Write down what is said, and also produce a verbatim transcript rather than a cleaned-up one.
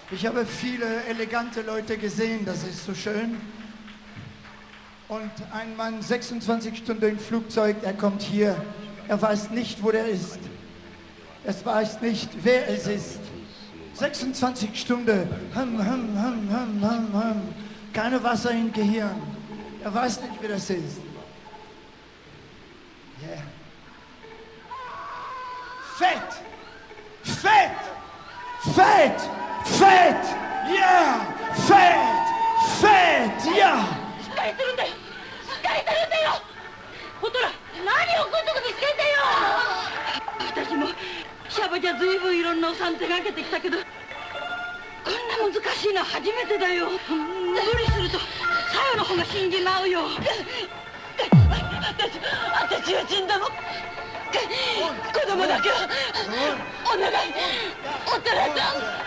Ich habe viele elegante Leute gesehen, das ist so schön. Und ein Mann, sechsundzwanzig Stunden im Flugzeug, er kommt hier. Er weiß nicht, wo der ist. Er weiß nicht, wer es ist. sechsundzwanzig Stunden. Hum, hum, hum, hum, hum, hum. Keine Wasser im Gehirn. Er weiß nicht, wer das ist. Yeah. Fett! Fett! Fett! Fett! Ja! Fett! Fett! Ja! しっかりするんだよ！しっかりするんだよ！ほとら、何をぐずぐずしてんだよ！私もシャバじゃずいぶんいろんなお産手がけてきたけど、こんな難しいの初めてだよ。無理するとさよの方が死んじまうよ。私、私は死んだの。子供だけはお願い、お寺さん。